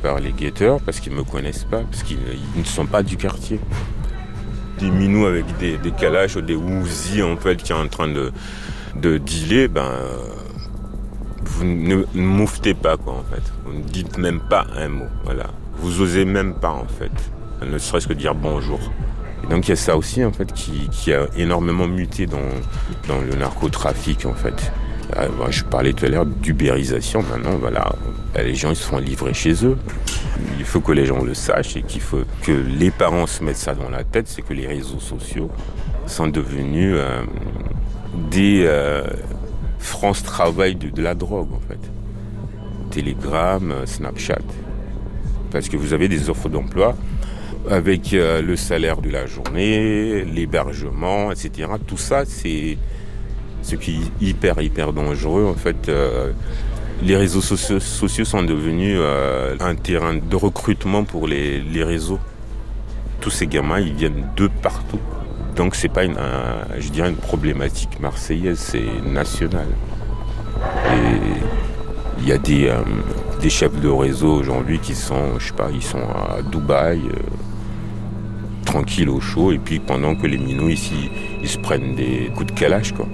par les guetteurs parce qu'ils ne me connaissent pas, parce qu'ils ne sont pas du quartier. Des minous avec des calaches ou des Uzi en fait qui est en train de dealer, vous ne mouvetez pas quoi en fait. Vous ne dites même pas un mot, voilà. Vous osez même pas en fait, ne serait-ce que dire bonjour. Et donc il y a ça aussi en fait qui a énormément muté dans le narcotrafic en fait. Je parlais tout à l'heure d'ubérisation, maintenant voilà, les gens ils se font livrer chez eux. Il faut que les gens le sachent et qu'il faut que les parents se mettent ça dans la tête, c'est que les réseaux sociaux sont devenus des France Travail de la drogue en fait. Telegram, Snapchat. Parce que vous avez des offres d'emploi avec le salaire de la journée, l'hébergement, etc. Tout ça, c'est ce qui est hyper dangereux. En fait, les réseaux sociaux sont devenus un terrain de recrutement pour les réseaux. Tous ces gamins, ils viennent de partout. Donc c'est pas une problématique marseillaise, c'est national. Et il y a des chefs de réseau aujourd'hui qui sont, ils sont à Dubaï, tranquilles au chaud, et puis pendant que les minots ici, ils se prennent des coups de calache, quoi.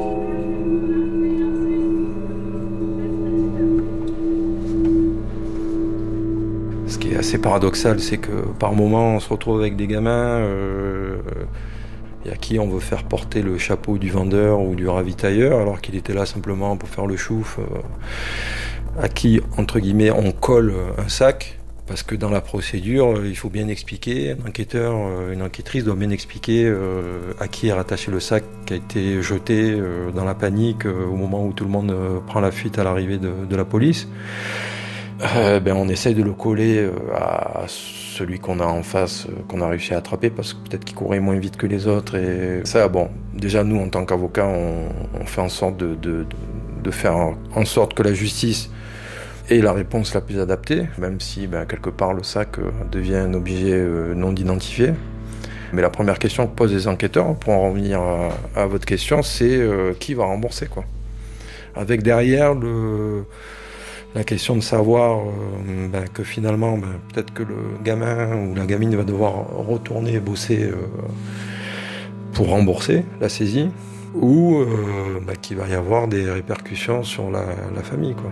Ce qui est assez paradoxal, c'est que par moment, on se retrouve avec des gamins à qui on veut faire porter le chapeau du vendeur ou du ravitailleur, alors qu'il était là simplement pour faire le chouf, à qui, entre guillemets, on colle un sac, parce que dans la procédure, il faut bien expliquer, un enquêteur, une enquêtrice doit bien expliquer à qui est rattaché le sac qui a été jeté dans la panique au moment où tout le monde prend la fuite à l'arrivée de la police. On essaye de le coller à celui qu'on a en face, qu'on a réussi à attraper, parce que peut-être qu'il courait moins vite que les autres. Et ça, déjà nous, en tant qu'avocats, on fait en sorte de faire en sorte que la justice ait la réponse la plus adaptée, même si, quelque part, le sac devient un objet non identifié. Mais la première question que posent les enquêteurs, pour en revenir à votre question, c'est qui va rembourser, quoi. Avec derrière la question de savoir que finalement, peut-être que le gamin ou la gamine va devoir retourner bosser pour rembourser la saisie, ou qu'il va y avoir des répercussions sur la famille, quoi.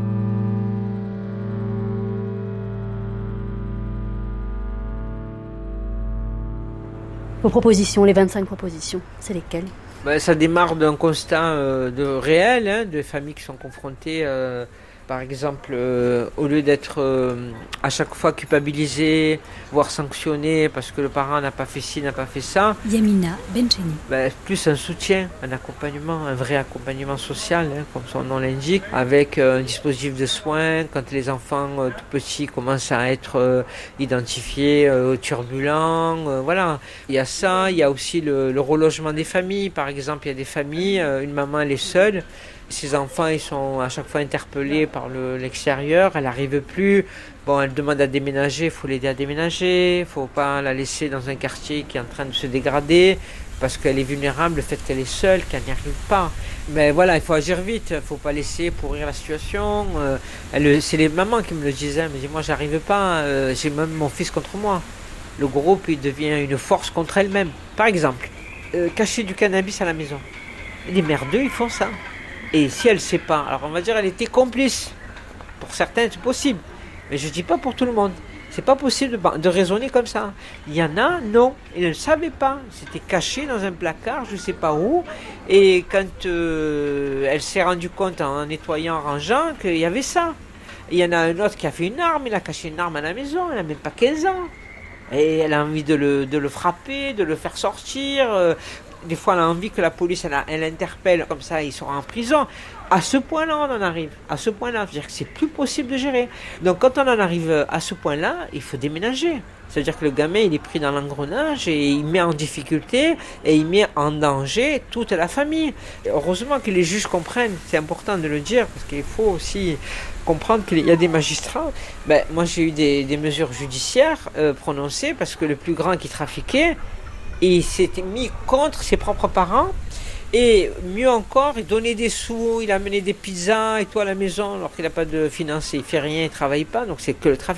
Vos propositions, les 25 propositions, c'est lesquelles ? Ça démarre d'un constat réel, de familles qui sont confrontées, par exemple, au lieu d'être à chaque fois culpabilisées, voire sanctionnées parce que le parent n'a pas fait ci, n'a pas fait ça. Yamina Bencheni. Plus un soutien, un accompagnement, un vrai accompagnement social, comme son nom l'indique, avec un dispositif de soins quand les enfants tout petits commencent à être identifiés turbulents. Voilà. Il y a ça, il y a aussi le relogement des familles. Par exemple, il y a des familles, une maman elle est seule. Ses enfants, ils sont à chaque fois interpellés par l'extérieur, elle n'arrive plus. Elle demande à déménager, il faut l'aider à déménager, il ne faut pas la laisser dans un quartier qui est en train de se dégrader, parce qu'elle est vulnérable, le fait qu'elle est seule, qu'elle n'y arrive pas. Mais voilà, il faut agir vite, il ne faut pas laisser pourrir la situation. C'est les mamans qui me le disaient, elles me disent, moi j'arrive pas, j'ai même mon fils contre moi. Le groupe, il devient une force contre elle-même. Par exemple, cacher du cannabis à la maison. Les merdeux, ils font ça. Et si elle ne sait pas, alors on va dire elle était complice. Pour certains, c'est possible. Mais je ne dis pas pour tout le monde. C'est pas possible de raisonner comme ça. Il y en a, non. Ils ne le savaient pas. C'était caché dans un placard, je ne sais pas où. Et quand elle s'est rendue compte en nettoyant, en rangeant, qu'il y avait ça. Et il y en a un autre qui a fait une arme. Il a caché une arme à la maison. Elle n'a même pas 15 ans. Et elle a envie de le frapper, de le faire sortir. Des fois, elle a envie que la police, elle interpelle, comme ça, il sera en prison. À ce point-là, on en arrive. À ce point-là, c'est-à-dire que c'est plus possible de gérer. Donc, quand on en arrive à ce point-là, il faut déménager. C'est-à-dire que le gamin, il est pris dans l'engrenage et il met en difficulté et il met en danger toute la famille. Et heureusement que les juges comprennent, c'est important de le dire, parce qu'il faut aussi comprendre qu'il y a des magistrats. Moi, j'ai eu des mesures judiciaires prononcées parce que le plus grand qui trafiquait, il s'était mis contre ses propres parents. Et mieux encore, il donnait des sous, il amenait des pizzas et tout à la maison alors qu'il n'a pas de finances, il fait rien, il travaille pas, donc c'est que le trafic.